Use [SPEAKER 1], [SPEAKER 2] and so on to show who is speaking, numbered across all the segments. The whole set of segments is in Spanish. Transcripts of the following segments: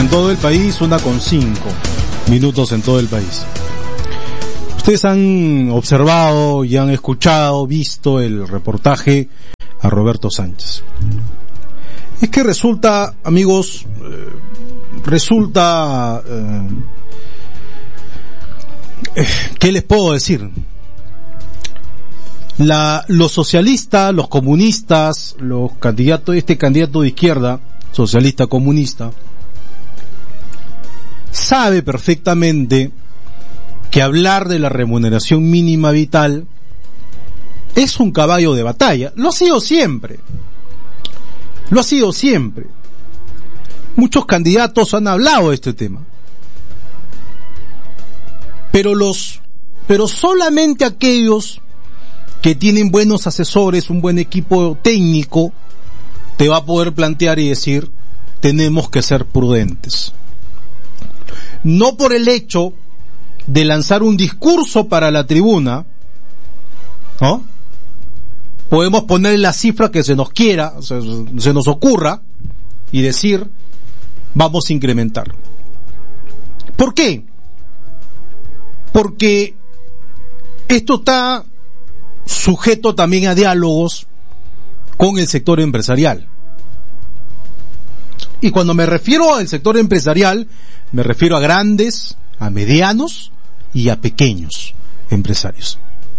[SPEAKER 1] todo el país, 1:05 minutos en todo el país. Ustedes han observado y han escuchado, visto el reportaje a Roberto Sánchez. Es que resulta, amigos, ¿qué les puedo decir? Los socialistas, los comunistas, los candidatos, este candidato de izquierda, socialista comunista, sabe perfectamente que hablar de la remuneración mínima vital es un caballo de batalla. Lo ha sido siempre. Lo ha sido siempre. Muchos candidatos han hablado de este tema. Pero solamente aquellos que tienen buenos asesores, un buen equipo técnico, te va a poder plantear y decir, tenemos que ser prudentes. No por el hecho de lanzar un discurso para la tribuna, ¿no? Podemos poner la cifra que se nos quiera, se nos ocurra, y decir, vamos a incrementar. ¿Por qué? Porque esto está sujeto también a diálogos con el sector empresarial. Y cuando me refiero al sector empresarial, me refiero a grandes, a medianos y a pequeños empresarios.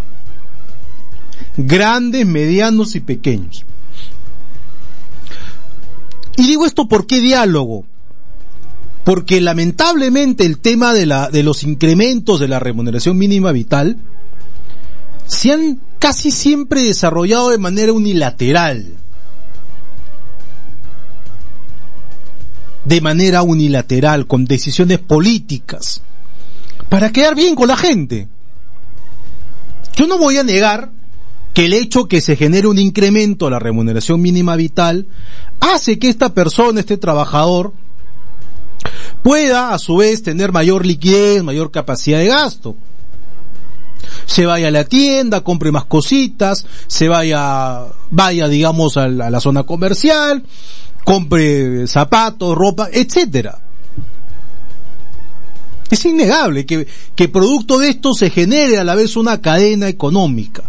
[SPEAKER 1] Grandes, medianos y pequeños. Y digo esto, ¿por qué diálogo? Porque lamentablemente el tema de los incrementos de la remuneración mínima vital se han casi siempre desarrollado de manera unilateral. De manera unilateral, con decisiones políticas, para quedar bien con la gente. Yo no voy a negar que el hecho que se genere un incremento a la remuneración mínima vital hace que esta persona, este trabajador, pueda a su vez tener mayor liquidez, mayor capacidad de gasto. Se vaya a la tienda, compre más cositas, vaya digamos a la zona comercial, compre zapatos, ropa, etcétera. Es innegable que producto de esto se genere a la vez una cadena económica.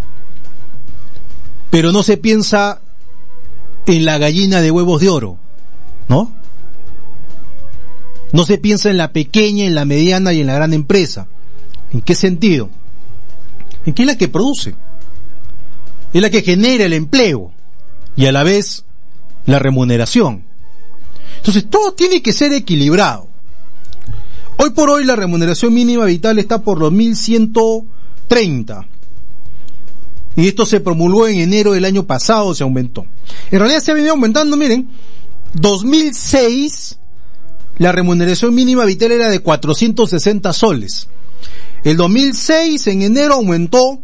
[SPEAKER 1] Pero no se piensa en la gallina de huevos de oro, ¿no? No se piensa en la pequeña, en la mediana y en la gran empresa. ¿En qué sentido? En que es la que produce, es la que genera el empleo y a la vez la remuneración. Entonces todo tiene que ser equilibrado. Hoy por hoy la remuneración mínima vital está por los 1.130 y esto se promulgó en enero del año pasado, se aumentó. En realidad se ha venido aumentando, miren, 2006 la remuneración mínima vital era de 460 soles. El 2006 en enero aumentó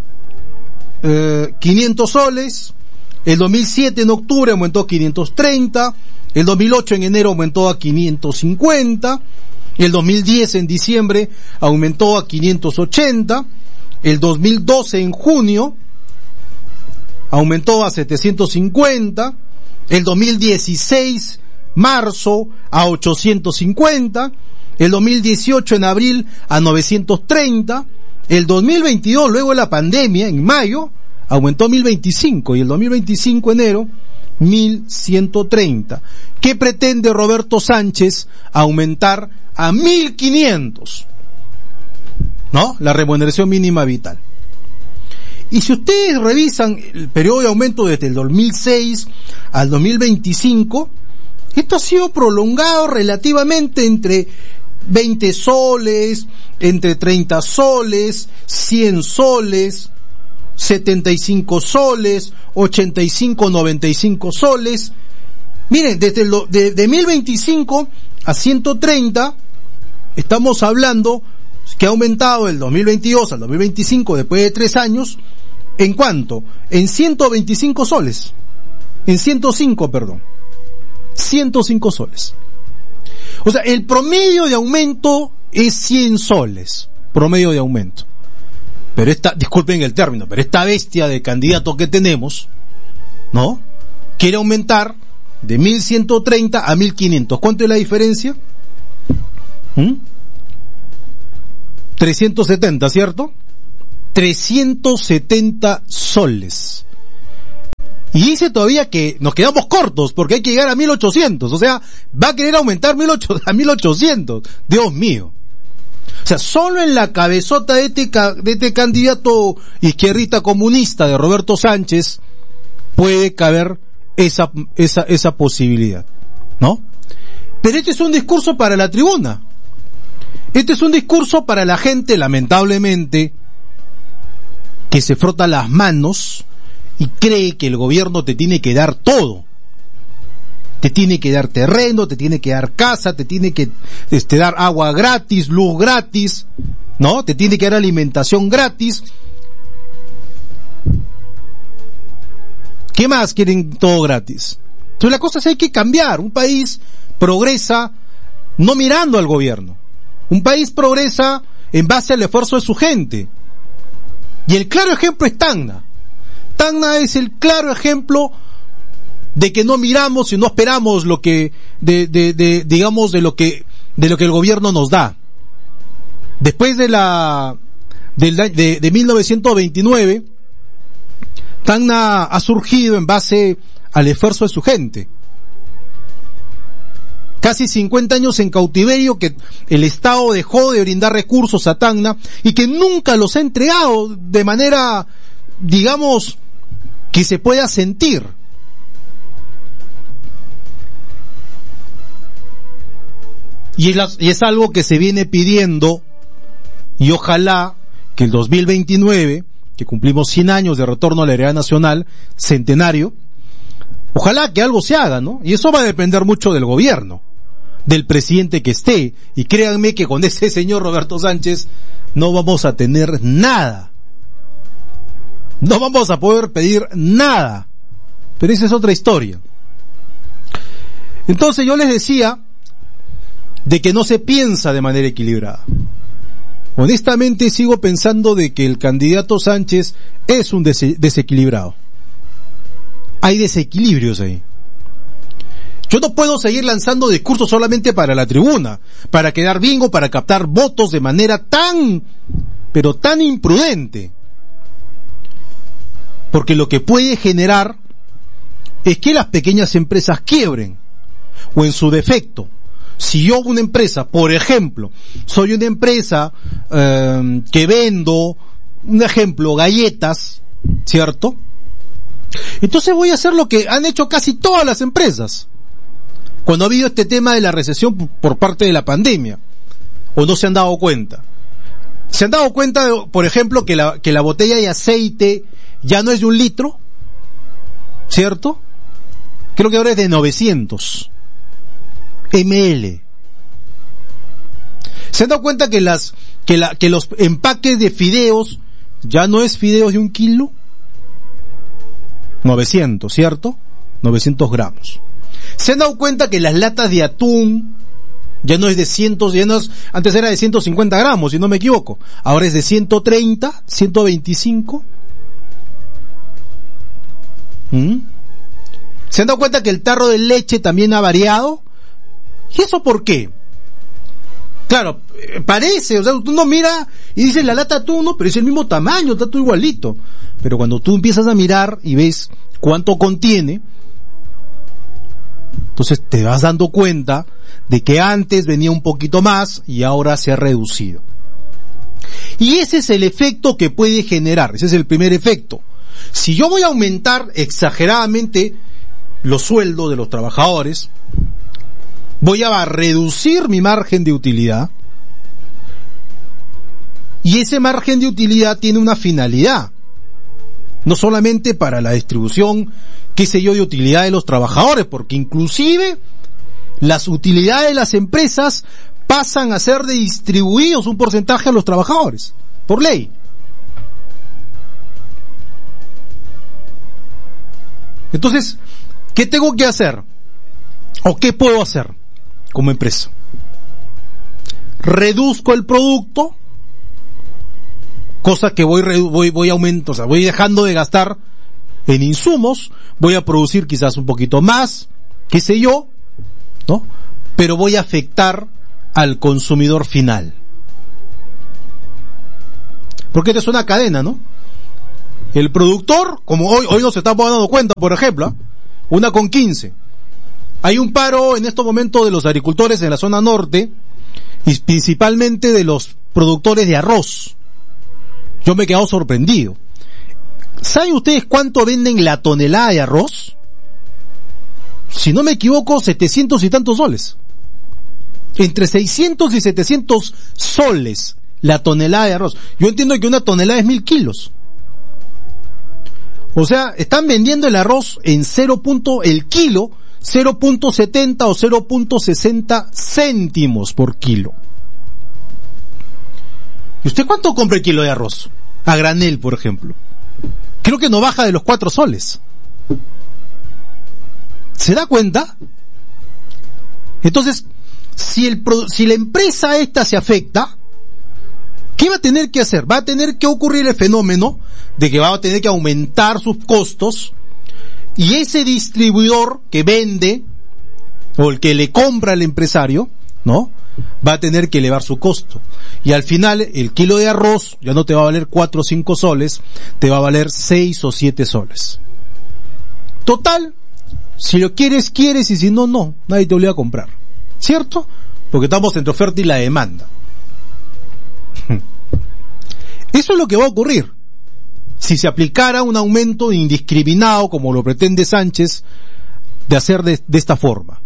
[SPEAKER 1] 500 soles, el 2007 en octubre aumentó 530, el 2008 en enero aumentó a 550, el 2010 en diciembre aumentó a 580, el 2012 en junio aumentó a 750, el 2016 marzo a 850, el 2018 en abril a 930, el 2022 luego de la pandemia en mayo aumentó a 1025 y el 2025 enero 1130. ¿Qué pretende Roberto Sánchez? Aumentar a 1500, ¿no? La remuneración mínima vital. Y si ustedes revisan el periodo de aumento desde el 2006 al 2025, esto ha sido prolongado relativamente entre 20 soles, entre 30 soles, 100 soles, 75 soles, 85, 95 soles. Miren, desde de 1025 a 130, estamos hablando que ha aumentado del 2022 al 2025 después de 3 años, ¿en cuánto? En 125 soles. En 105 soles. O sea, el promedio de aumento es 100 soles. Promedio de aumento. Pero disculpen el término, pero esta bestia de candidato que tenemos, ¿no? Quiere aumentar de 1.130 a 1.500. ¿Cuánto es la diferencia? 370, ¿cierto? 370 soles. Y dice todavía que nos quedamos cortos porque hay que llegar a 1.800. O sea, va a querer aumentar a 1.800. Dios mío. O sea, solo en la cabezota de este candidato izquierdista comunista de Roberto Sánchez puede caber esa posibilidad, ¿no? Pero este es un discurso para la tribuna. Este es un discurso para la gente, lamentablemente, que se frota las manos y cree que el gobierno te tiene que dar todo. Te tiene que dar terreno, te tiene que dar casa, te tiene que dar agua gratis, luz gratis, ¿no? Te tiene que dar alimentación gratis. ¿Qué más quieren? Todo gratis. Entonces la cosa es que hay que cambiar. Un país progresa no mirando al gobierno. Un país progresa en base al esfuerzo de su gente. Y el claro ejemplo es Tacna. Tacna es el claro ejemplo de que no miramos y no esperamos lo que, digamos, de lo que el gobierno nos da. Después de 1929, Tacna ha surgido en base al esfuerzo de su gente. Casi 50 años en cautiverio que el Estado dejó de brindar recursos a Tacna y que nunca los ha entregado de manera, digamos, que se pueda sentir. Y es algo que se viene pidiendo, y ojalá que el 2029, que cumplimos 100 años de retorno a la heredad nacional, centenario, ojalá que algo se haga, ¿no? Y eso va a depender mucho del gobierno, del presidente que esté, y créanme que con ese señor Roberto Sánchez no vamos a tener nada. No vamos a poder pedir nada. Pero esa es otra historia. Entonces yo les decía de que no se piensa de manera equilibrada. Honestamente sigo pensando de que el candidato Sánchez es un desequilibrado. Hay desequilibrios ahí. Yo no puedo seguir lanzando discursos solamente para la tribuna, para quedar bien o para captar votos de manera pero tan imprudente. Porque lo que puede generar es que las pequeñas empresas quiebren, o en su defecto, si yo una empresa, por ejemplo, soy una empresa que vendo, un ejemplo, galletas, ¿cierto? Entonces voy a hacer lo que han hecho casi todas las empresas cuando ha habido este tema de la recesión por parte de la pandemia, o no se han dado cuenta. ¿Se han dado cuenta, por ejemplo, que la botella de aceite ya no es de 1 litro? ¿Cierto? Creo que ahora es de 900 ml. ¿Se han dado cuenta que los empaques de fideos ya no es fideos de 1 kilo? 900, ¿cierto? 900 gramos. ¿Se han dado cuenta que las latas de atún ya no es de antes era de 150 gramos, si no me equivoco, ahora es de 130, 125? ¿Se han dado cuenta que el tarro de leche también ha variado? ¿Y eso por qué? Claro, parece, o sea, tú no mira y dices la lata de atún, no, pero es el mismo tamaño, está todo igualito. Pero cuando tú empiezas a mirar y ves cuánto contiene, entonces te vas dando cuenta de que antes venía un poquito más y ahora se ha reducido. Y ese es el efecto que puede generar, ese es el primer efecto. Si yo voy a aumentar exageradamente los sueldos de los trabajadores, voy a reducir mi margen de utilidad, y ese margen de utilidad tiene una finalidad, no solamente para la distribución, qué sé yo, de utilidad de los trabajadores, porque inclusive las utilidades de las empresas pasan a ser de distribuidos un porcentaje a los trabajadores, por ley. Entonces, ¿qué tengo que hacer? ¿O qué puedo hacer como empresa? Reduzco el producto, cosa que voy aumentando, o sea, voy dejando de gastar en insumos, voy a producir quizás un poquito más, qué sé yo, ¿no? Pero voy a afectar al consumidor final. Porque esta es una cadena, ¿no? El productor, como hoy nos estamos dando cuenta, por ejemplo, 1,15. Hay un paro en estos momentos de los agricultores en la zona norte, y principalmente de los productores de arroz. Yo me he quedado sorprendido. ¿Saben ustedes cuánto venden la tonelada de arroz? Si no me equivoco, 700 y tantos soles. Entre 600 y 700 soles la tonelada de arroz. Yo entiendo que una tonelada es 1000 kilos. O sea, están vendiendo el arroz en el kilo, 0.70 o 0.60 céntimos por kilo. ¿Y usted cuánto compra el kilo de arroz? A granel, por ejemplo. Creo que no baja de los 4 soles. ¿Se da cuenta? Entonces, si la empresa esta se afecta, ¿qué va a tener que hacer? Va a tener que ocurrir el fenómeno de que va a tener que aumentar sus costos, y ese distribuidor que vende, o el que le compra al empresario, ¿no? Va a tener que elevar su costo. Y al final, el kilo de arroz ya no te va a valer 4 o 5 soles, te va a valer 6 o 7 soles. Total, si lo quieres, quieres, y si no, no. Nadie te obliga a comprar. ¿Cierto? Porque estamos entre oferta y la demanda. Eso es lo que va a ocurrir si se aplicara un aumento indiscriminado, como lo pretende Sánchez, de hacer de esta forma.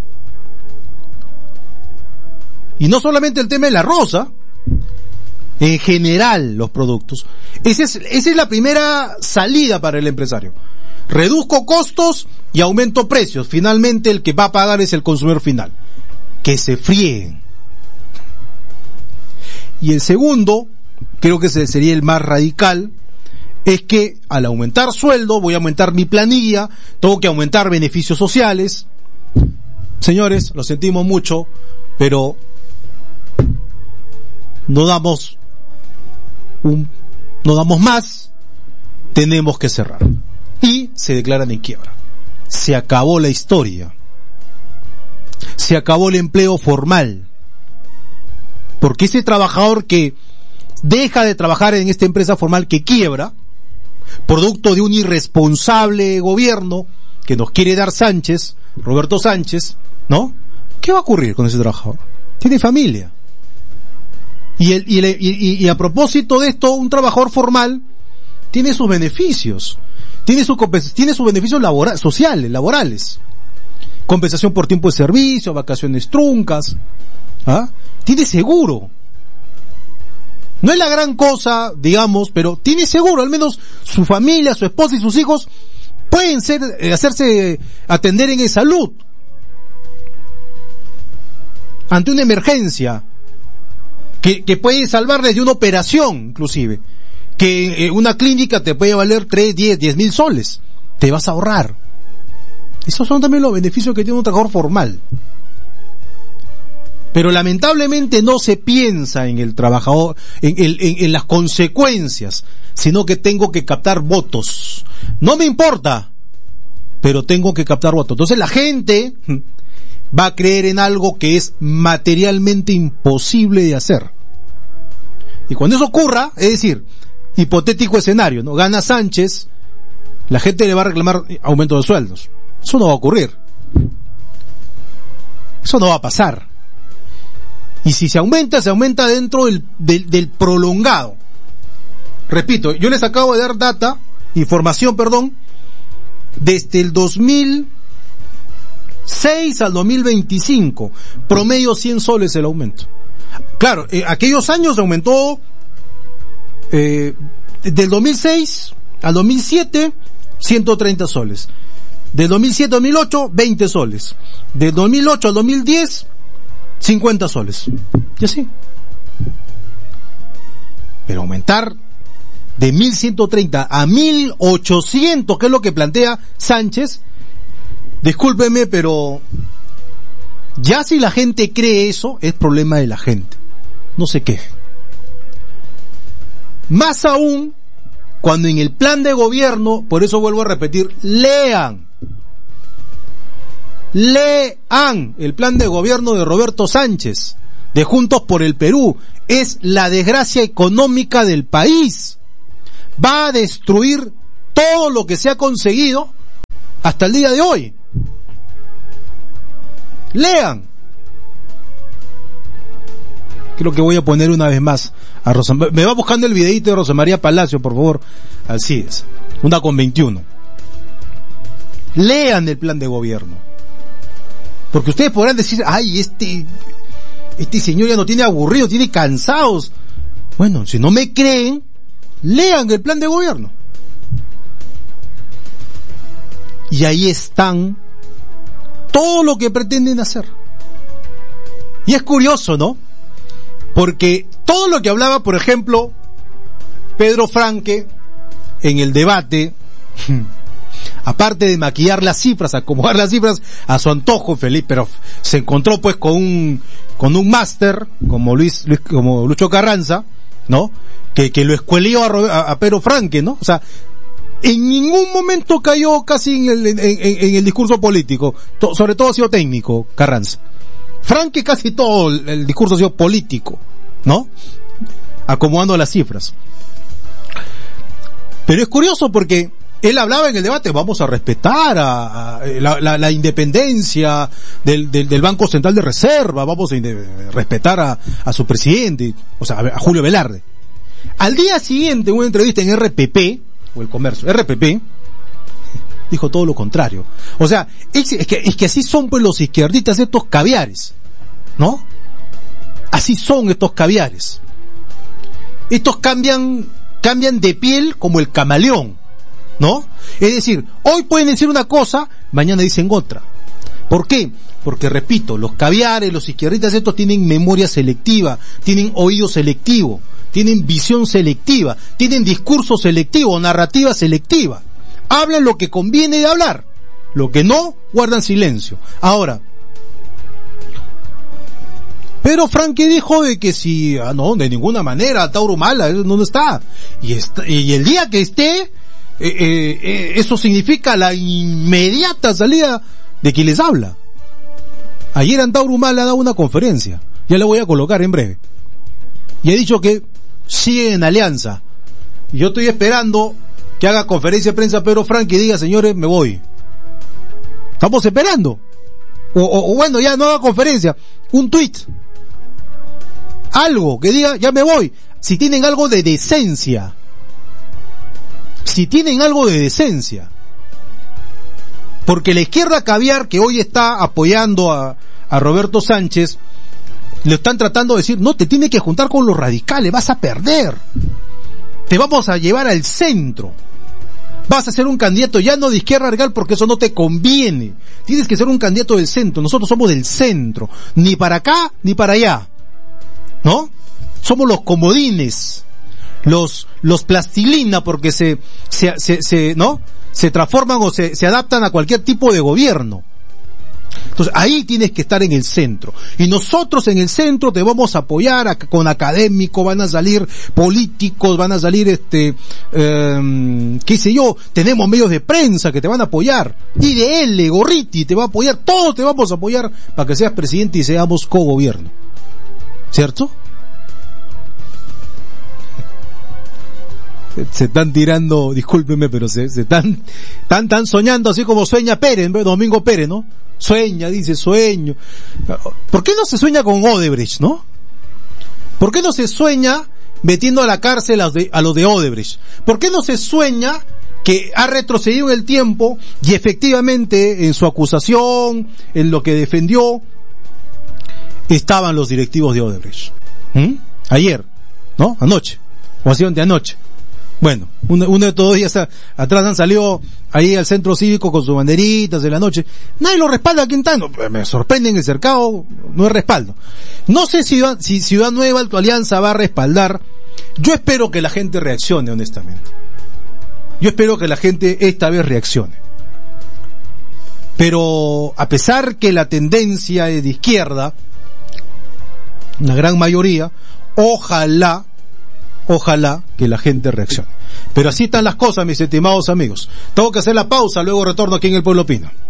[SPEAKER 1] Y no solamente el tema de la rosa, en general los productos. Esa es la primera salida para el empresario. Reduzco costos y aumento precios. Finalmente el que va a pagar es el consumidor final. Que se frieguen. Y el segundo, creo que ese sería el más radical, es que al aumentar sueldo voy a aumentar mi planilla, tengo que aumentar beneficios sociales. Señores, lo sentimos mucho, pero no damos más, tenemos que cerrar. Y se declaran en quiebra. Se acabó la historia. Se acabó el empleo formal. Porque ese trabajador que deja de trabajar en esta empresa formal, que quiebra, producto de un irresponsable gobierno que nos quiere dar Sánchez, Roberto Sánchez, ¿no? ¿Qué va a ocurrir con ese trabajador? Tiene familia. Y a propósito de esto, un trabajador formal tiene sus beneficios, tiene sus beneficios sociales, laborales. Compensación por tiempo de servicio, vacaciones truncas, ¿ah? Tiene seguro. No es la gran cosa, digamos, pero tiene seguro. Al menos su familia, su esposa y sus hijos pueden atender en salud ante una emergencia que puede salvarles de una operación, inclusive, que una clínica te puede valer 10,000 soles. Te vas a ahorrar. Esos son también los beneficios que tiene un trabajador formal. Pero lamentablemente no se piensa en el trabajador, en las consecuencias, sino que tengo que captar votos. No me importa, pero tengo que captar votos. Entonces la gente va a creer en algo que es materialmente imposible de hacer. Y cuando eso ocurra, es decir, hipotético escenario, ¿no? Gana Sánchez, la gente le va a reclamar aumento de sueldos. Eso no va a ocurrir. Eso no va a pasar. Y si se aumenta dentro del prolongado. Repito, yo les acabo de dar información, desde el 2006 al 2025, promedio 100 soles el aumento. Claro, aquellos años aumentó, del 2006 al 2007, 130 soles. Del 2007 al 2008, 20 soles. Del 2008 al 2010, 50 soles. Y así. Pero aumentar de 1.130 a 1.800, que es lo que plantea Sánchez, discúlpeme, pero ya si la gente cree eso, es problema de la gente. No se queje. Más aún, cuando en el plan de gobierno, por eso vuelvo a repetir, lean. Lean el plan de gobierno de Roberto Sánchez, de Juntos por el Perú. Es la desgracia económica del país. Va a destruir todo lo que se ha conseguido hasta el día de hoy. Lean. Creo que voy a poner una vez más a Rosa. Me va buscando el videito de Rosa María Palacio, por favor, Alcides. 1:21. Lean el plan de gobierno. Porque ustedes podrán decir, ay, este señor ya no tiene aburrido, tiene cansados. Bueno, si no me creen, lean el plan de gobierno. Y ahí están todo lo que pretenden hacer. Y es curioso, ¿no? Porque todo lo que hablaba, por ejemplo, Pedro Franque en el debate, aparte de maquillar las cifras, acomodar las cifras a su antojo, Felipe, pero se encontró pues con un máster como como Lucho Carranza, ¿no? Que lo escuelió a Pedro Franque, ¿no? O sea, en ningún momento cayó casi en el discurso político, sobre todo ha sido técnico, Carranza. Franque casi todo el discurso ha sido político, ¿no? Acomodando las cifras. Pero es curioso porque él hablaba en el debate, vamos a respetar la independencia del Banco Central de Reserva, vamos a respetar a su presidente, o sea, a Julio Velarde. Al día siguiente, en una entrevista en RPP, o El Comercio, RPP, dijo todo lo contrario. O sea, es que así son pues los izquierdistas, estos caviares, ¿no? Así son estos caviares. Estos cambian de piel como el camaleón, ¿no? Es decir, hoy pueden decir una cosa, mañana dicen otra. ¿Por qué? Porque, repito, los caviares, los izquierdistas estos tienen memoria selectiva, tienen oído selectivo, tienen visión selectiva, tienen discurso selectivo, narrativa selectiva. Hablan lo que conviene de hablar, lo que no, guardan silencio. Ahora, Pedro Franque dijo de que si, no, de ninguna manera, Tauro Mala, no está. Y el día que esté, eso significa la inmediata salida de quien les habla. Ayer Antauro Humala ha dado una conferencia, ya la voy a colocar en breve, y ha dicho que sigue en alianza. Y yo estoy esperando que haga conferencia de prensa Pedro Franque y diga, señores, me voy. Estamos esperando. O bueno, ya no haga conferencia, un tuit, algo que diga, ya me voy. Si tienen algo de decencia. Si tienen algo de decencia. Porque la izquierda caviar que hoy está apoyando a Roberto Sánchez, le están tratando de decir, no te tienes que juntar con los radicales, vas a perder. Te vamos a llevar al centro. Vas a ser un candidato ya no de izquierda radical porque eso no te conviene. Tienes que ser un candidato del centro. Nosotros somos del centro. Ni para acá, ni para allá. ¿No? Somos los comodines. Los plastilina porque ¿no? Se transforman o se adaptan a cualquier tipo de gobierno. Entonces ahí tienes que estar en el centro, y nosotros en el centro te vamos a apoyar con académicos, van a salir políticos, van a salir qué sé yo, tenemos medios de prensa que te van a apoyar, IDL, Gorriti te va a apoyar, todos te vamos a apoyar para que seas presidente y seamos cogobierno, ¿cierto? Se están tirando, discúlpenme, pero se están soñando así como sueña Pérez, Domingo Pérez, ¿no? Sueña, dice, sueño. ¿Por qué no se sueña con Odebrecht, no? ¿Por qué no se sueña metiendo a la cárcel a los de Odebrecht? ¿Por qué no se sueña que ha retrocedido en el tiempo y efectivamente en su acusación, en lo que defendió, estaban los directivos de Odebrecht? Ayer, ¿no? Anoche. O así de anoche. Bueno, uno de todos días atrás han salido ahí al centro cívico con sus banderitas de la noche. Nadie lo respalda aquí en tanto. Me sorprende en el cercado, no hay respaldo. No sé si Ciudad Nueva, tu alianza, va a respaldar. Yo espero que la gente reaccione, honestamente. Yo espero que la gente esta vez reaccione. Pero a pesar que la tendencia es de izquierda, una gran mayoría, ojalá que la gente reaccione. Pero así están las cosas, mis estimados amigos. Tengo que hacer la pausa, luego retorno aquí en El Pueblo Opina.